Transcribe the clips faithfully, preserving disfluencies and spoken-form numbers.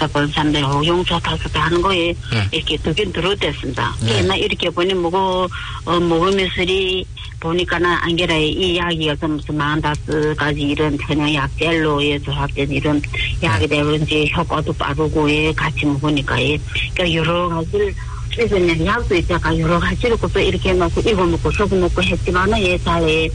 밖에서 본 사람들이 용 좋다 좋다 하는 거에 음. 이렇게 듣긴 들었댔습니다. 네. 나 이렇게 보니 뭐고 어, 먹으면서리 보니까는 안게라의 이 약이 좀 무슨 만다스까지 이런 천연약 젤로에 조합된 이런 약이 되고 이제 효과도 빠르고 예 같이 먹으니까 예 그러니까 여러 가지를 그래서 그냥 약도 있다가 여러 가지를 또 이렇게 먹고 이거 먹고 저거 먹고 했지만은 예 잘에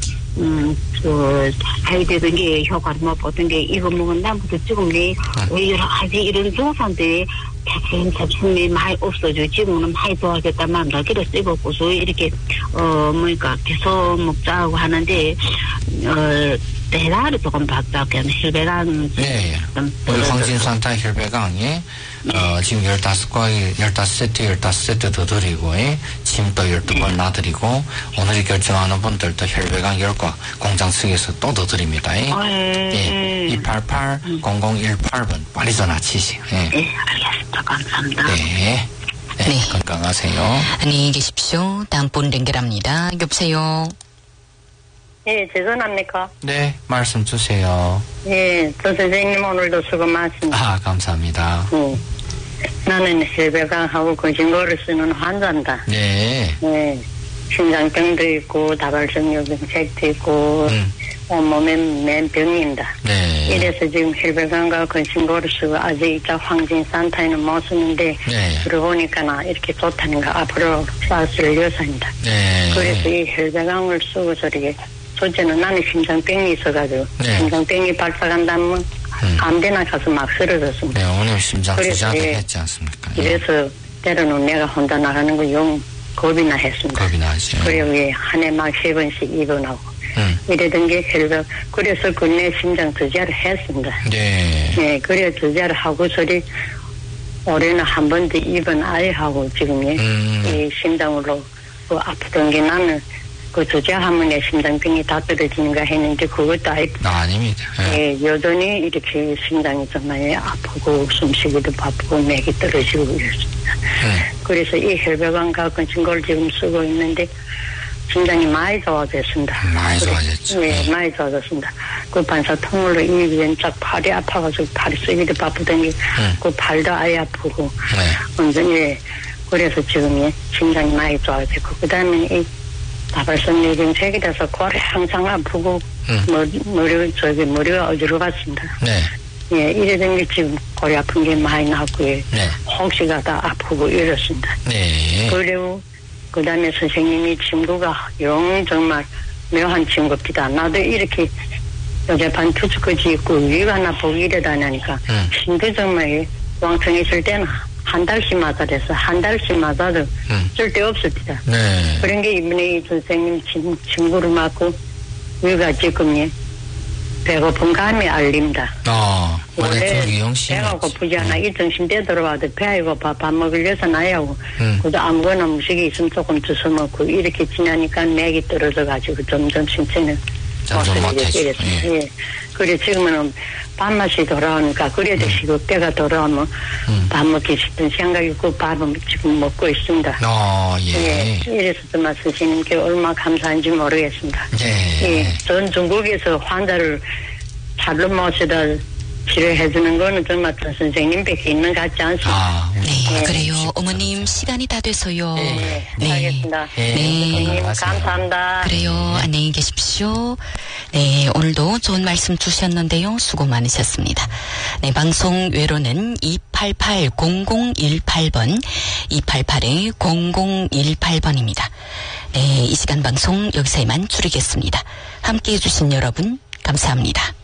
음그 아이들은 게 효과를 못 보던 게 이거 먹은 다음부터 지금 게 여러 가지 이런 증상들이 잡힌 잡힘이 많이 없어져 지금은 많이 좋아졌단 말입니다. 그래서 이거 고소 이렇게 어 뭐니까 계속 먹자고 하는데 어 대화를 조금 바뀌었긴 혈배강 네, 예. 우리 황진산타 혈배강에 어, 지금 열다섯 과일, 열다섯 세트, 열다섯 세트 더 드리고, 예. 침도 열두 번 놔드리고, 오늘이 결정하는 분들도 혈배강 열 과 공장 측에서 또 더 드립니다. 예. 예. 이팔팔 공공일팔 번 빨리 전화 치시오. 예. 네, 알겠습니다. 감사합니다. 네. 네. 네. 건강하세요. 안녕히 계십시오. 다음 분 연결합니다. 여보세요. 예, 죄송합니까? 네, 말씀 주세요. 예, 조 선생님 오늘도 수고 많습니다. 아, 감사합니다. 예. 나는 혈배강하고 근심고를 쓰는 환자입니다. 네. 예, 심장병도 있고 다발성뇨병책도 있고 음. 온몸에 맨병입니다. 네. 이래서 지금 혈배강과 근심고를 쓰고 아직 이자 황진산타에는 못 쓰는데 네. 들어보니까 나 이렇게 좋다는 거 앞으로 쏴쓸 여사입니다. 네. 그래서 이 혈배강을 쓰고 저렇게 첫째는 나는 심장병이 있어가지고 네. 심장병이 발작한다면 음. 아무데나 가서 막 쓰러졌습니다. 네, 오늘 심장 그래서 투자도 예, 했지 않습니까? 예. 그래서 때로는 내가 혼자 나가는 거 용 겁이나 했습니다. 겁이 나지. 그리고 예, 한 해 막 세 번씩 입원하고 음. 이러던 게 혈액 그래서 그내 심장 투자를 했습니다. 네. 네, 그래 투자를 하고 소리 올해는 한 번도 입원 아예 하고 지금 예, 음. 이 심장으로 그 아프던 게 나는 그 투자하면 내 심장병이 다 떨어지는가 했는데 그것도 아예 아, 아닙니다. 예. 예, 여전히 이렇게 심장이 좀 많이 아프고 숨쉬기도 바쁘고 맥이 떨어지고 이렇습니다. 네. 그래서 이 혈배강과 근친 걸 지금 쓰고 있는데 심장이 많이 좋아졌습니다. 많이 좋아졌죠. 네, 네. 많이 좋아졌습니다. 그 반사통으로 이 왼쪽 팔이 아파가지고 팔이 쓰기도 바쁘던 게 그 팔도 아예 아프고 네. 완전히 예, 그래서 지금 예, 심장이 많이 좋아졌고 그 다음에 이 다발성 뇌경색이 돼서 골이 항상 아프고 음. 머리, 머리 저기 머리가 어지러웠습니다. 네. 예, 이래던 게 지금 골이 아픈 게 많이 나고 예, 네. 혹시가 다 아프고 이렇습니다. 네. 그리고 그 다음에 선생님이 친구가 영 정말 묘한 친구입니다. 나도 이렇게 여자반 투숙까지 있고 위가 나 보기 이러다니까 음. 신도 정말 왕성했을 때는 한 달씩마다 돼서 한 달씩마다도 음. 쓸데없습니다. 네. 그런 게 이번에 이 선생님 친, 친구를 맡고 위가 지금 예, 배고픈 감이 알립니다. 어, 원래 저기 영심. 배가 고프지 않아. 이 정신 되돌아와도 배가 고파 밥 먹으려서 나야고. 음. 그래도 아무거나 음식이 있으면 조금 주워 먹고 이렇게 지나니까 맥이 떨어져가지고 점점 신체는 점점 못해지고. 예. 예. 그래 지금은 밥맛이 돌아오니까 그래 드시고 음. 배가 돌아오면 음. 밥 먹기 싶은 생각이 있고 밥은 지금 먹고 있습니다. 어, 예. 예. 이래서 정말 스님께 얼마나 감사한지 모르겠습니다. 예. 예. 전 중국에서 환자를 잘로 모셔다 치료해주는 거는 정말 전 선생님밖에 있는 것 같지 않습니다. 아, 네, 네. 그래요. 어머님 시간이 다 돼서요. 네. 네. 알겠습니다. 네. 선생님 건강하세요. 감사합니다. 그래요. 안녕히 계십시오. 네, 오늘도 좋은 말씀 주셨는데요. 수고 많으셨습니다. 네, 방송 외로는 이팔팔 공공일팔 번, 이팔팔 공공일팔 번입니다. 네, 이 시간 방송 여기서 이만 줄이겠습니다. 함께 해주신 여러분, 감사합니다.